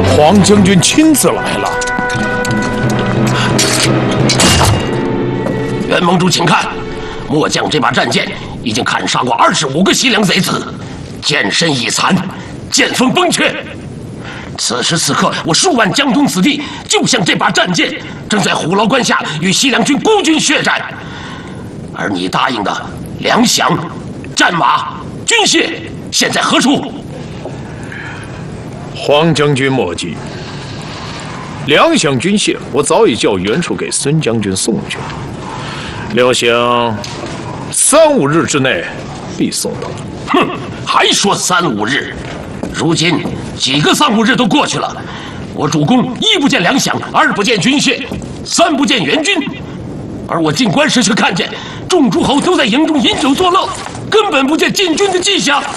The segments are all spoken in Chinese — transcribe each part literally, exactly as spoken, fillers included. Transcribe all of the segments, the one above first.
黄将军亲自来了。 袁盟主，请看，末将这把战剑已经砍杀过二十五个西凉贼子，剑身已残，剑锋崩缺。此时此刻，我数万江东子弟就像这把战剑，正在虎牢关下与西凉军孤军血战。而你答应的粮饷、战马、军械，现在何处？ 黄将军莫急，粮饷军械我早已叫袁术给孙将军送去了，料想三五日之内必送到。 哼，还说三五日？如今几个三五日都过去了，我主公一不见粮饷，二不见军械，三不见援军，而我进关时却看见众诸侯都在营中饮酒作乐，根本不见进军的迹象。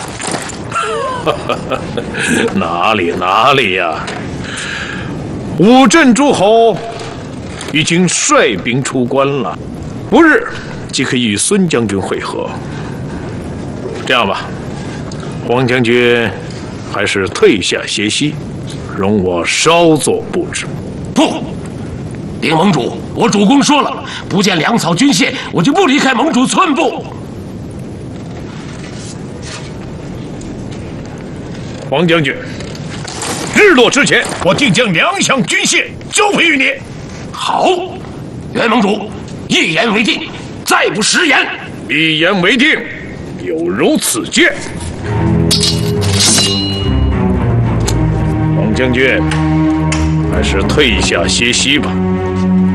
哪里哪里呀！五镇诸侯已经率兵出关了，不日即可以与孙将军会合。这样吧，黄将军还是退下歇息，容我稍作布置。 不，禀盟主，我主公说了，不见粮草军械，我就不离开盟主寸步。 黄将军，日落之前，我定将粮饷军械交付于你。 好，袁盟主，一言为定，再不食言。 一言为定，有如此见。黄将军，还是退下歇息吧。